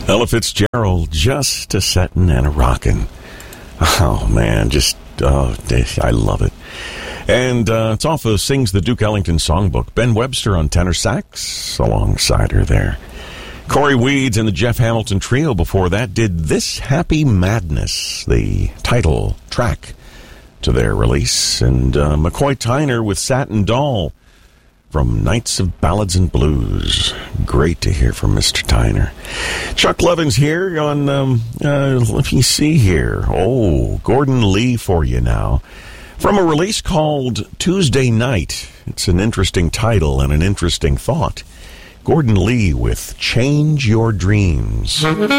Ella Fitzgerald, just a settin' and a rockin'. Oh, man, I love it. And it's off of Sings the Duke Ellington Songbook. Ben Webster on tenor sax alongside her there. Corey Weeds and the Jeff Hamilton Trio before that did This Happy Madness, the title track to their release. And McCoy Tyner with Satin Doll from Nights of Ballads and Blues. Great to hear from Mr. Tyner. Chuck Levins here on, let me see here. Oh, Gordon Lee for you now. From a release called Tuesday Night. It's an interesting title and an interesting thought. Gordon Lee with Change Your Dreams.